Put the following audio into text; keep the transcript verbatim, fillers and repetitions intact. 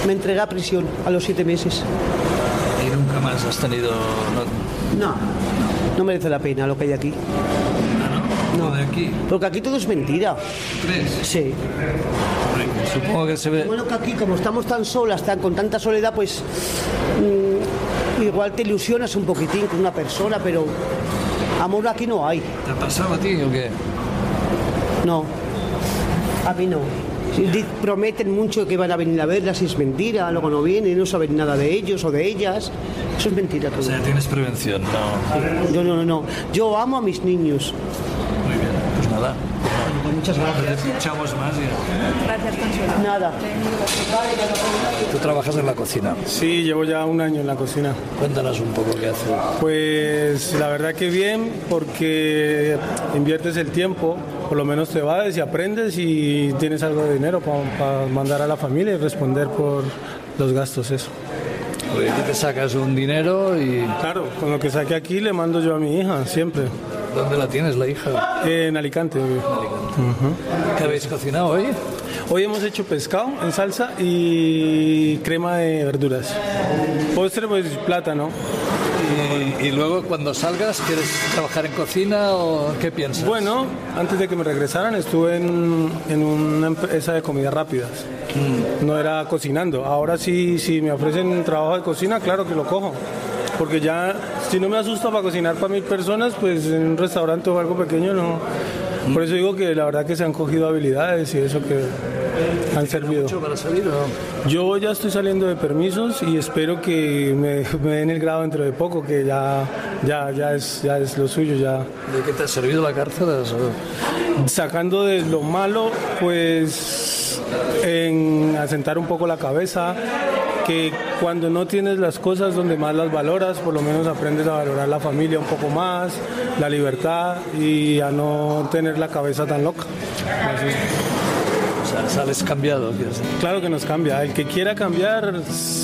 Me entregué a prisión a los siete meses. ¿Y nunca más has tenido...? No, no, no merece la pena lo que hay aquí. No, de aquí. Porque aquí todo es mentira. ¿Crees? Sí. Supongo que se ve... Bueno, que aquí como estamos tan solas, tan, con tanta soledad, pues mmm, igual te ilusionas un poquitín con una persona, pero amor aquí no hay. ¿Te ha pasado a ti o qué? No, a mí no. Di- Prometen mucho que van a venir a verlas y es mentira, luego no vienen, no saben nada de ellos o de ellas. Eso es mentira todo. O sea, tienes prevención, ¿no? Yo no, no, no. Yo amo a mis niños. Muy bien, pues nada. Muchas gracias. Echamos más ya. Gracias, Consuelo. Nada. Tú trabajas en la cocina. Sí, llevo ya un año en la cocina. Cuéntanos un poco qué haces. Pues la verdad que bien, porque inviertes el tiempo, por lo menos te vas y aprendes y tienes algo de dinero para mandar a la familia y responder por los gastos, eso. Oye, aquí te sacas un dinero y... Claro, con lo que saque aquí le mando yo a mi hija, siempre. ¿Dónde la tienes, la hija? En Alicante. ¿Qué habéis cocinado hoy? Hoy hemos hecho pescado en salsa y crema de verduras. Postre, pues plátano. Y, y luego cuando salgas, ¿quieres trabajar en cocina o qué piensas? Bueno, antes de que me regresaran estuve en, en una empresa de comidas rápidas. Mm. No era cocinando. Ahora sí, si me ofrecen trabajo de cocina, claro que lo cojo. Porque ya, si no me asusta para cocinar para mil personas, pues en un restaurante o algo pequeño no. Por eso digo que la verdad que se han cogido habilidades y eso que han servido. ¿Mucho para salir o no? Yo ya estoy saliendo de permisos y espero que me, me den el grado dentro de poco, que ya, ya, ya, es, ya es lo suyo. Ya. ¿De qué te ha servido la cárcel? ¿O? Sacando de lo malo, pues en asentar un poco la cabeza, que cuando no tienes las cosas donde más las valoras, por lo menos aprendes a valorar la familia un poco más, la libertad y a no tener la cabeza tan loca. Así. O sea, sales cambiado, ¿quieres decir? Claro que nos cambia. El que quiera cambiar